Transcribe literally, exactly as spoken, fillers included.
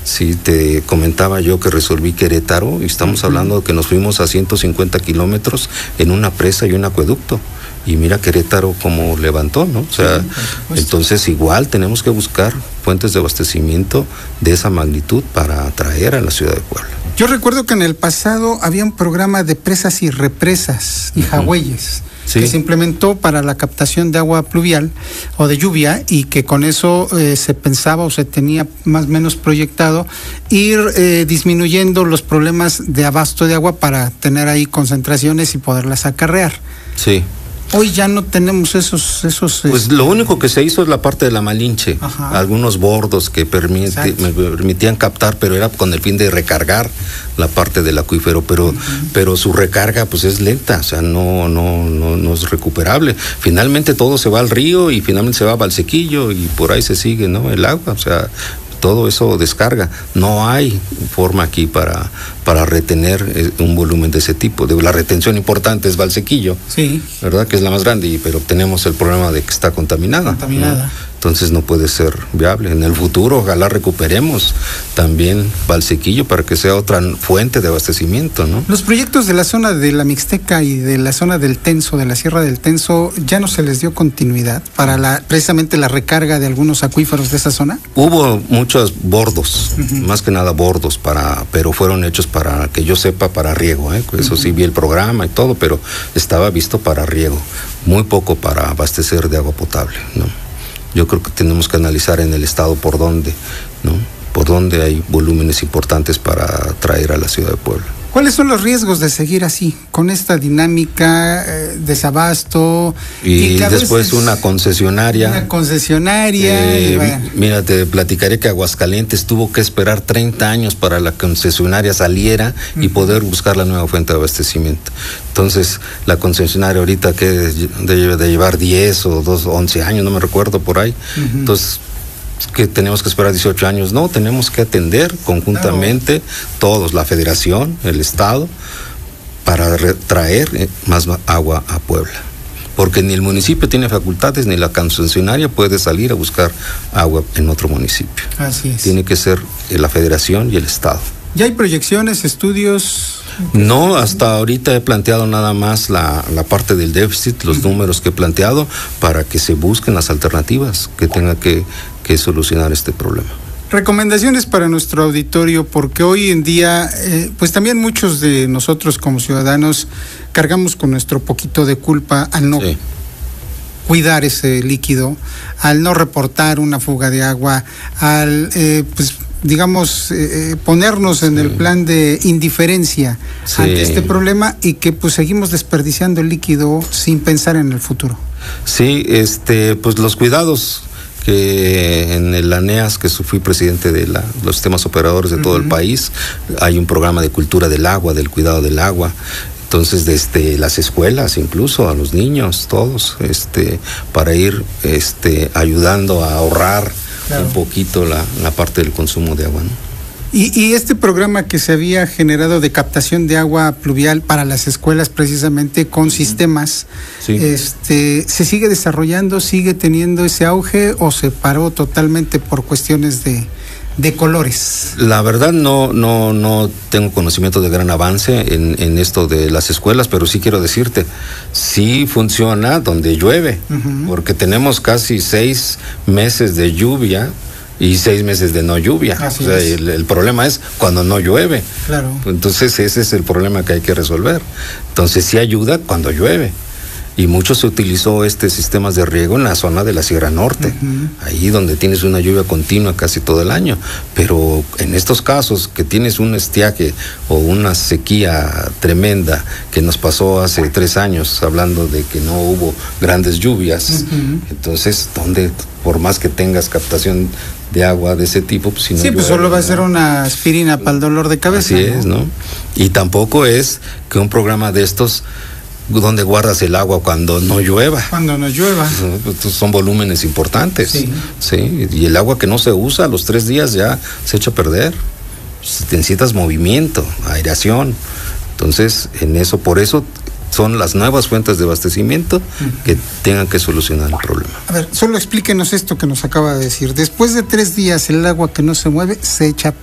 Sí, te comentaba yo que resolví Querétaro y estamos uh-huh. hablando de que nos fuimos a ciento cincuenta kilómetros en una presa y un acueducto. Y mira Querétaro como levantó, ¿no? O sea, sí, entonces igual tenemos que buscar fuentes de abastecimiento de esa magnitud para atraer a la ciudad de Puebla. Yo recuerdo que en el pasado había un programa de presas y represas y uh-huh. jagüeyes. Sí. Que se implementó para la captación de agua pluvial o de lluvia y que con eso eh, se pensaba o se tenía más o menos proyectado ir eh, disminuyendo los problemas de abasto de agua para tener ahí concentraciones y poderlas acarrear. Sí. Hoy ya no tenemos esos... esos pues este... lo único que se hizo es la parte de la Malinche, Ajá. algunos bordos que permite, me permitían captar, pero era con el fin de recargar la parte del acuífero, pero, uh-huh. pero su recarga pues es lenta, o sea, no, no, no, no es recuperable. Finalmente todo se va al río y finalmente se va a Valsequillo y por ahí se sigue, ¿no? El agua, o sea... todo eso descarga. No hay forma aquí para, para retener un volumen de ese tipo. La retención importante es Valsequillo, sí. ¿verdad? Que es la más grande, y, pero tenemos el problema de que está contaminada. Contaminada. ¿no? Entonces no puede ser viable. En el futuro ojalá recuperemos también Valsequillo para que sea otra fuente de abastecimiento, ¿no? Los proyectos de la zona de la Mixteca y de la zona del Tenso, de la Sierra del Tenso, ¿ya no se les dio continuidad para la precisamente la recarga de algunos acuíferos de esa zona? Hubo muchos bordos, uh-huh. más que nada bordos, para, pero fueron hechos para, que yo sepa, para riego, ¿eh? Eso uh-huh. sí vi el programa y todo, pero estaba visto para riego, muy poco para abastecer de agua potable, ¿no? Yo creo que tenemos que analizar en el estado por dónde, ¿no? Por dónde hay volúmenes importantes para traer a la ciudad de Puebla. ¿Cuáles son los riesgos de seguir así, con esta dinámica, eh, desabasto? Y, y después una concesionaria. Una concesionaria. Eh, y bueno. Mira, te platicaré que Aguascalientes tuvo que esperar treinta años para la concesionaria saliera uh-huh. y poder buscar la nueva fuente de abastecimiento. Entonces, la concesionaria ahorita que debe de llevar diez o dos, once años, no me recuerdo por ahí. Uh-huh. Entonces, que tenemos que esperar dieciocho años, no, tenemos que atender conjuntamente claro. todos, la federación, el estado, para traer más agua a Puebla, porque ni el municipio tiene facultades ni la concesionaria puede salir a buscar agua en otro municipio. Así es. Tiene que ser la federación y el estado. ¿Ya hay proyecciones, estudios? No, hasta ahorita he planteado nada más la, la parte del déficit, los uh-huh. números que he planteado, para que se busquen las alternativas que tenga que, que solucionar este problema. Recomendaciones para nuestro auditorio, porque hoy en día, eh, pues también muchos de nosotros como ciudadanos cargamos con nuestro poquito de culpa al no sí. cuidar ese líquido, al no reportar una fuga de agua, al eh, pues digamos, eh, ponernos en sí. el plan de indiferencia sí. ante este problema y que pues seguimos desperdiciando el líquido sin pensar en el futuro. Sí, este, pues los cuidados que en el ANEAS, que fui presidente de la, los sistemas operadores de uh-huh. todo el país, hay un programa de cultura del agua, del cuidado del agua. Entonces, desde las escuelas, incluso a los niños, todos, este, para ir este, ayudando a ahorrar claro. un poquito la, la parte del consumo de agua, ¿no? Y, y este programa que se había generado de captación de agua pluvial para las escuelas, precisamente con sistemas, sí. este, ¿se sigue desarrollando, sigue teniendo ese auge o se paró totalmente por cuestiones de, de colores? La verdad no, no, no tengo conocimiento de gran avance en, en esto de las escuelas, pero sí quiero decirte, sí funciona donde llueve, uh-huh. porque tenemos casi seis meses de lluvia y seis meses de no lluvia. Así o sea, es. el, el problema es cuando no llueve. Claro. Entonces ese es el problema que hay que resolver. Entonces sí ayuda cuando llueve. Y mucho se utilizó este sistemas de riego en la zona de la Sierra Norte, uh-huh. ahí donde tienes una lluvia continua casi todo el año. Pero en estos casos que tienes un estiaje o una sequía tremenda que nos pasó hace tres años, hablando de que no hubo grandes lluvias, uh-huh. entonces, ¿dónde, por más que tengas captación de agua de ese tipo, pues si no sí, llueve, pues solo va a ¿no? ser una aspirina para el dolor de cabeza. Así es, ¿no? Y tampoco es que un programa de estos donde guardas el agua cuando no llueva. Cuando no llueva. Estos son volúmenes importantes. Sí. Sí. Y el agua que no se usa a los tres días ya se echa a perder. Necesitas movimiento, aireación. Entonces, en eso, por eso son las nuevas fuentes de abastecimiento uh-huh. que tengan que solucionar el problema. A ver, solo explíquenos esto que nos acaba de decir. Después de tres días, el agua que no se mueve se echa a